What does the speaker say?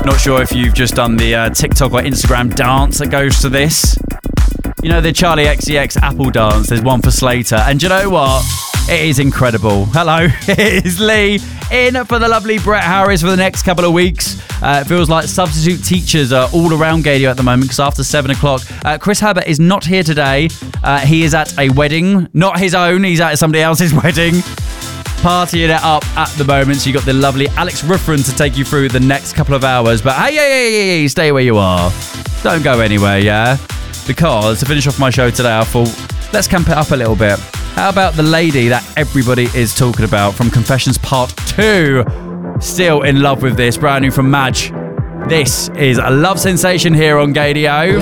Not sure if you've just done the TikTok or Instagram dance that goes to this. You know, the Charlie XCX Apple dance, there's one for Slater. And do you know what? It is incredible. Hello, it is Lee in for the lovely Brett Harris for the next couple of weeks. It feels like substitute teachers are all around Gadio at the moment because after 7 o'clock, Chris Herbert is not here today. He is at a wedding, not his own. He's at somebody else's wedding, partying it up at the moment. So you got the lovely Alex Ruffin to take you through the next couple of hours. But hey, stay where you are. Don't go anywhere, yeah? Because to finish off my show today, I thought, let's camp it up a little bit. How about the lady that everybody is talking about from Confessions Part 2? Still in love with this, brand new from Madge. This is a love sensation here on Gadio.